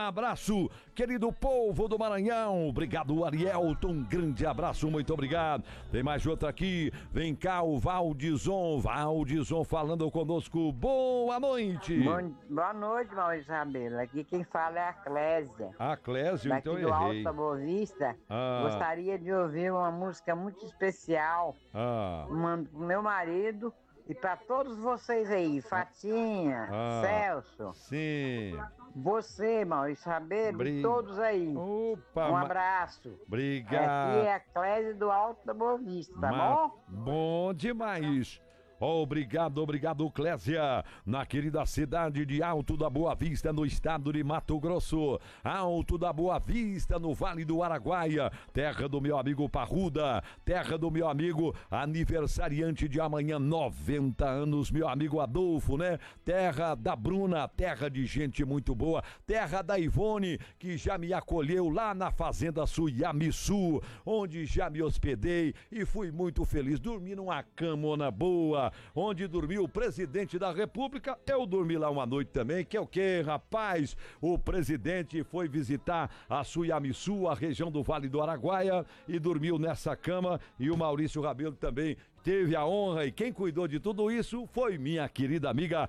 Abraço, querido povo do Maranhão. Obrigado, Arielton. Um grande abraço, muito obrigado. Tem mais outra aqui. Vem cá, o Valdizon. Valdizon falando conosco. Boa noite. Boa noite, Maurício Rabelo. Aqui quem fala é a Clésia. A Clésia, daqui então do errei. Alto da Boa Vista. Gostaria de ouvir uma música muito especial. Mando pro meu marido e para todos vocês aí. Fatinha, Celso. Sim. Você, Maurício Rabelo, e todos aí. Opa, um abraço. Obrigado. Aqui é a Clésia do Alto da Boa Vista, tá bom? Bom demais. Obrigado, Clésia, na querida cidade de Alto da Boa Vista, no estado de Mato Grosso. Alto da Boa Vista, no Vale do Araguaia, terra do meu amigo Parruda, terra do meu amigo aniversariante de amanhã, 90 anos, meu amigo Adolfo, né? Terra da Bruna, terra de gente muito boa, terra da Ivone, que já me acolheu lá na Fazenda Suiamiçu, onde já me hospedei e fui muito feliz, dormi numa camona boa, onde dormiu o presidente da República. Eu dormi lá uma noite também, que é o quê, rapaz? O presidente foi visitar a Suiamiçu, a região do Vale do Araguaia, e dormiu nessa cama, e o Maurício Rabelo também teve a honra, e quem cuidou de tudo isso foi minha querida amiga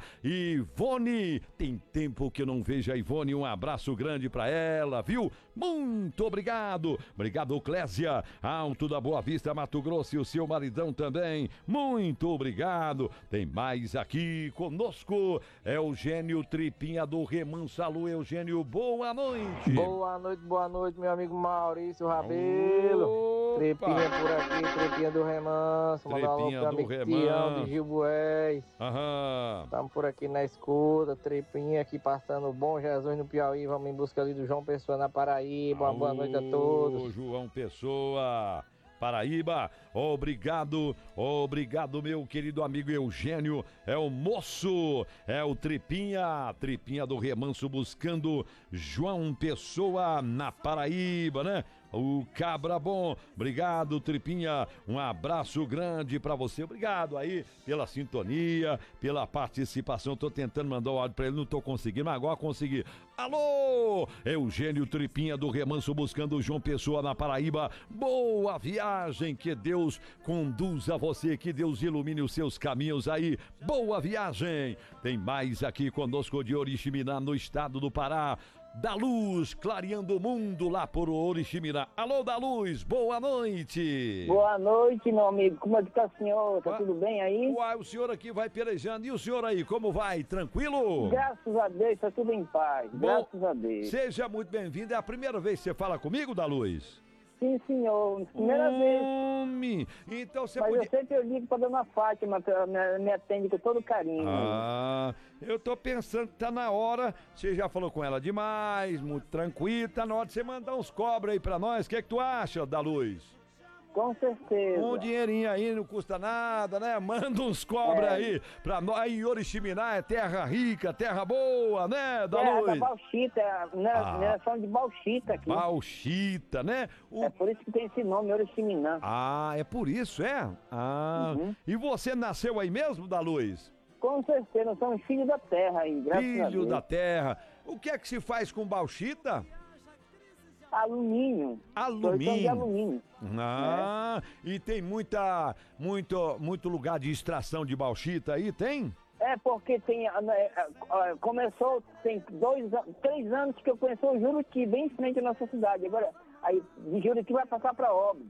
Ivone. Tem tempo que eu não vejo a Ivone, um abraço grande pra ela, viu? Muito obrigado. Obrigado, Clésia, Alto da Boa Vista, Mato Grosso, e o seu maridão também. Muito obrigado. Tem mais aqui conosco, Eugênio Tripinha do Remanso. Alô, Eugênio, boa noite. Boa noite, meu amigo Maurício Rabelo. Tripinha por aqui, Tripinha do Remanso. Tripinha do Remanso. De Gil Bués. Estamos por aqui na escuta, Tripinha aqui passando o Bom Jesus no Piauí. Vamos em busca ali do João Pessoa na Paraíba. Uma boa noite a todos. João Pessoa, Paraíba, obrigado, meu querido amigo Eugênio, é o moço, é o Tripinha do Remanso buscando João Pessoa na Paraíba, né? O cabra bom, obrigado, Tripinha, um abraço grande pra você, obrigado aí pela sintonia, pela participação. Tô tentando mandar o áudio pra ele, não tô conseguindo, mas agora consegui. Alô, Eugênio Tripinha do Remanso buscando João Pessoa na Paraíba. Boa viagem, que Deus conduza você, que Deus ilumine os seus caminhos aí. Boa viagem. Tem mais aqui conosco de Oriximiná, no estado do Pará. Da Luz, clareando o mundo lá por Oriximiná. Alô, Da Luz, boa noite. Boa noite, meu amigo. Como é que tá o senhor? Tá tudo bem aí? Uai, o senhor aqui vai pelejando. E o senhor aí, como vai? Tranquilo? Graças a Deus, tá tudo em paz. Bom, graças a Deus. Seja muito bem-vindo. É a primeira vez que você fala comigo, Da Luz? Sim, senhor. Primeira vez. Então você Mas eu sempre ligo pra dona Fátima, me atende com todo carinho. Eu tô pensando que tá na hora, você já falou com ela demais, muito tranquilo, tá na hora de você mandar uns cobras aí pra nós. O que é que tu acha, Da Luz? Com certeza. Um dinheirinho aí não custa nada, né? Manda uns cobras aí pra nós. Aí Oriximiná é terra rica, terra boa, né, Da Luz? Da Bauxita, né? São de Bauxita aqui. Bauxita, né? É por isso que tem esse nome, Oriximiná. É por isso, é? E você nasceu aí mesmo, Da Luz? Com certeza, nós somos filhos da terra aí, graças a Deus. Filho da terra. O que é que se faz com bauxita? Alumínio. Alumínio. De alumínio. E tem muito lugar de extração de bauxita aí, tem? É, porque tem, começou, tem 3 anos que eu conheço o Juruti, bem em frente à nossa cidade. Agora, aí, de Juruti vai passar para Óbidos.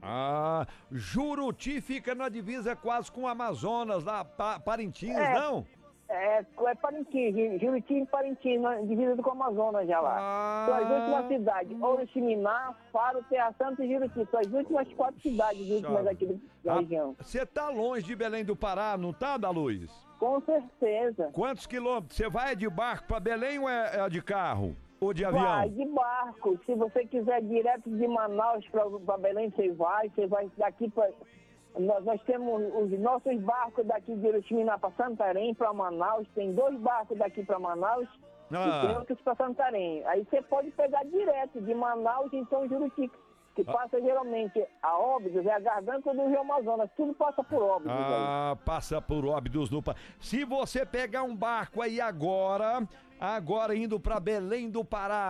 Juruti fica na divisa quase com o Amazonas, lá, Parintins, não? É Parintins, Juruti e Parintins, divisa com o Amazonas já lá. São as últimas cidades, Oriximiná, Faro, Terra Santa e Juruti. São as últimas 4 cidades últimas aqui da região. Você tá longe de Belém do Pará, não tá, Da Luz? Com certeza. Quantos quilômetros? Você vai de barco para Belém ou é de carro? Ou de avião? Vai, de barco. Se você quiser direto de Manaus para Belém, você vai daqui para... Nós temos os nossos barcos daqui de Oriximiná para Santarém, para Manaus. Tem 2 barcos daqui para Manaus e tem outros para Santarém. Aí você pode pegar direto de Manaus em São Juruti, que passa geralmente a Óbidos, é a garganta do Rio Amazonas. Tudo passa por Óbidos. Passa por Óbidos. Se você pegar um barco aí agora indo para Belém do Pará,